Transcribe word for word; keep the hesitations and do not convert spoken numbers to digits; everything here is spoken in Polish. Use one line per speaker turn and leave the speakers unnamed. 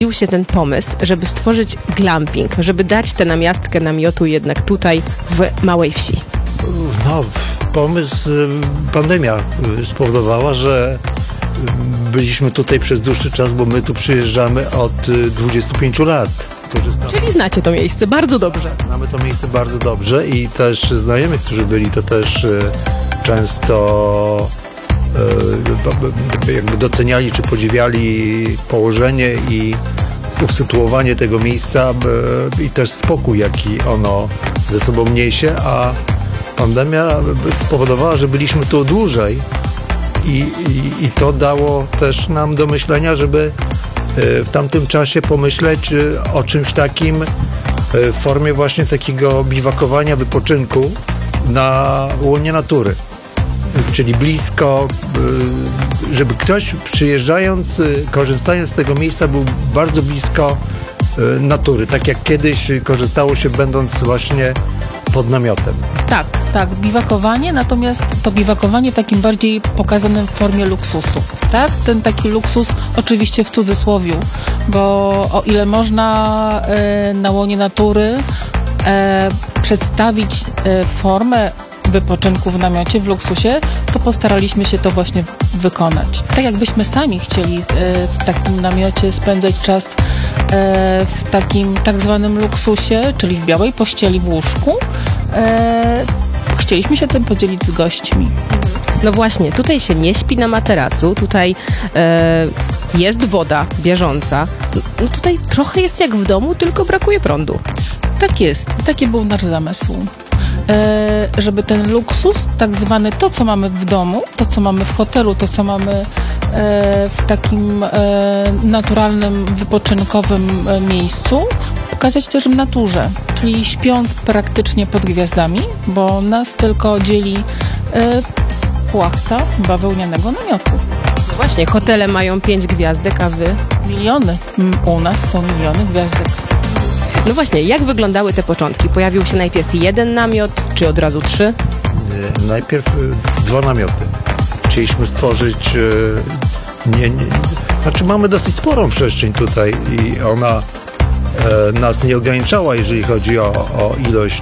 zrodził się ten pomysł, żeby stworzyć glamping, żeby dać tę namiastkę namiotu jednak tutaj w małej wsi?
No, pomysł, pandemia spowodowała, że byliśmy tutaj przez dłuższy czas, bo my tu przyjeżdżamy od dwudziestu pięciu lat. Korzystamy.
Czyli znacie to miejsce bardzo dobrze.
Znamy to miejsce bardzo dobrze i też znajomych, którzy byli, to też często jakby doceniali czy podziwiali położenie i usytuowanie tego miejsca i też spokój, jaki ono ze sobą niesie, a pandemia spowodowała, że byliśmy tu dłużej i, i, i to dało też nam do myślenia, żeby w tamtym czasie pomyśleć o czymś takim w formie właśnie takiego biwakowania, wypoczynku na łonie natury. Czyli blisko, żeby ktoś przyjeżdżając, korzystając z tego miejsca był bardzo blisko natury, tak jak kiedyś korzystało się będąc właśnie pod namiotem.
Tak, tak, biwakowanie, natomiast to biwakowanie w takim bardziej pokazanym w formie luksusu, tak? Ten taki luksus oczywiście w cudzysłowiu, bo o ile można e, na łonie natury e, przedstawić e, formę wypoczynku w namiocie, w luksusie, to postaraliśmy się to właśnie wykonać. Tak jakbyśmy sami chcieli e, w takim namiocie spędzać czas e, w takim tak zwanym luksusie, czyli w białej pościeli w łóżku, e, chcieliśmy się tym podzielić z gośćmi.
No właśnie, tutaj się nie śpi na materacu, tutaj e, jest woda bieżąca. No tutaj trochę jest jak w domu, tylko brakuje prądu.
Tak jest. Taki był nasz zamysł. E, żeby ten luksus, tak zwany to, co mamy w domu, to, co mamy w hotelu, to, co mamy e, w takim e, naturalnym, wypoczynkowym e, miejscu, pokazać też w naturze, czyli śpiąc praktycznie pod gwiazdami, bo nas tylko dzieli e, płachta bawełnianego namiotu.
No właśnie, hotele mają pięć gwiazdek, a wy?
Miliony. U nas są miliony gwiazdek.
No właśnie, jak wyglądały te początki? Pojawił się najpierw jeden namiot, czy od razu trzy?
Najpierw dwa namioty. Chcieliśmy stworzyć... Nie, nie, znaczy mamy dosyć sporą przestrzeń tutaj i ona e, nas nie ograniczała, jeżeli chodzi o, o ilość